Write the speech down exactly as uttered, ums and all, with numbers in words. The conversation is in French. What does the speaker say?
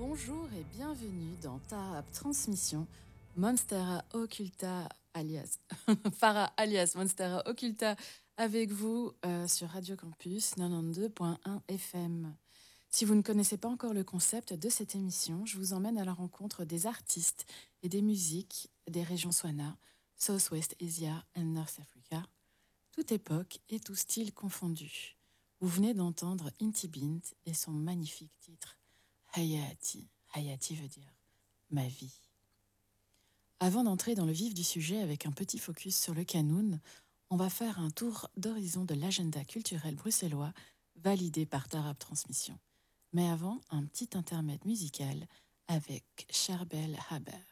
Bonjour et bienvenue dans Tarab Transmission, Monstera Occulta alias Farah alias Monstera Occulta avec vous euh, sur Radio Campus quatre-vingt-douze point un F M. Si vous ne connaissez pas encore le concept de cette émission, je vous emmène à la rencontre des artistes et des musiques des régions Swana, Southwest Asia et North Africa, toute époque et tout style confondus. Vous venez d'entendre Inti Bint et son magnifique titre Hayati. Hayati veut dire ma vie. Avant d'entrer dans le vif du sujet avec un petit focus sur le Kanoun, on va faire un tour d'horizon de l'agenda culturel bruxellois validé par Tarab Transmission. Mais avant, un petit intermède musical avec Charbel Haber.